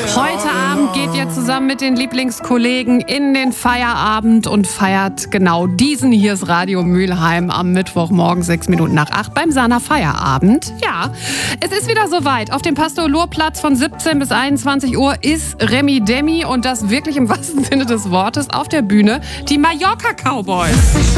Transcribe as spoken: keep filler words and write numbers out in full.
Heute Abend geht ihr zusammen mit den Lieblingskollegen in den Feierabend und feiert genau diesen. Hier ist Radio Mülheim am Mittwochmorgen, sechs Minuten nach acht beim Sana Feierabend. Ja, es ist wieder soweit. Auf dem Pastor-Lohr-Platz von siebzehn bis einundzwanzig Uhr ist Remi Demi und das wirklich im wahrsten Sinne des Wortes auf der Bühne die Mallorca Cowboys.